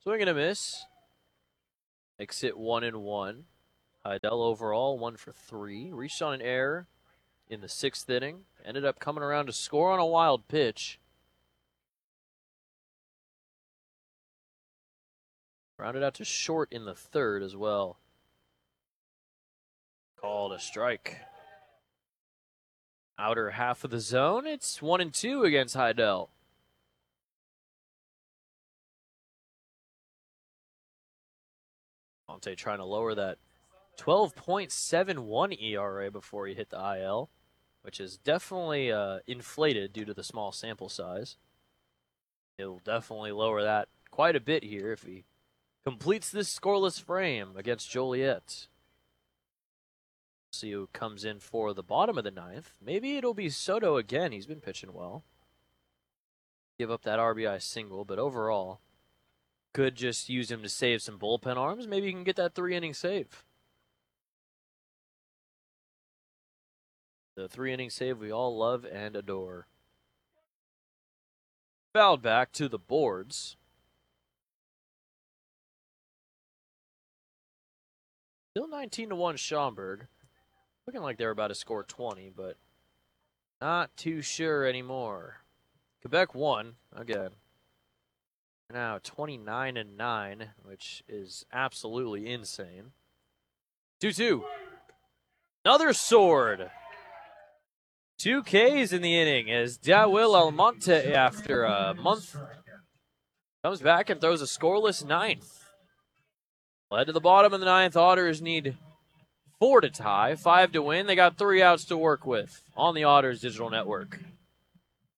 Swing and a miss. Makes it 1-1. Heidel overall 1 for 3. Reached on an error in the 6th inning. Ended up coming around to score on a wild pitch. Rounded out to short in the 3rd as well. Called a strike. Outer half of the zone. It's 1-2 against Heidel. Monte trying to lower that 12.71 ERA before he hit the IL, which is definitely inflated due to the small sample size. He'll definitely lower that quite a bit here if he completes this scoreless frame against Joliet. See who comes in for the bottom of the 9th. Maybe it'll be Soto again. He's been pitching well. Give up that RBI single, but overall, could just use him to save some bullpen arms. Maybe he can get that 3-inning save. The 3-inning save we all love and adore. Fouled back to the boards. Still 19-1 Schaumburg. Looking like they're about to score 20, but not too sure anymore. Quebec won again. Now 29-9, which is absolutely insane. 2-2. Another sword. 2 Ks in the inning as Dawil Almonte, after a month, comes back and throws a scoreless 9th. Led to the bottom of the 9th. Otters need 4 to tie, 5 to win. They got 3 outs to work with on the Otters Digital Network.